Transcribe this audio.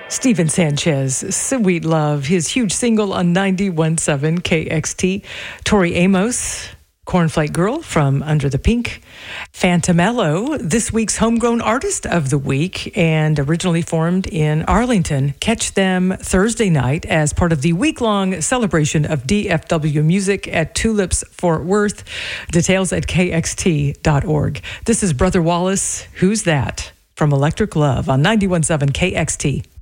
Steven Sanchez, Sweet Love, his huge single on 91.7 KXT. Tori Amos, Cornflake Girl from Under the Pink. Fantamello, this week's Homegrown Artist of the Week, and originally formed in Arlington. Catch them Thursday night as part of the week-long celebration of DFW music at Tulips Fort Worth. Details at kxt.org. This is Brother Wallace, Who's That? From Electric Love on 91.7 KXT.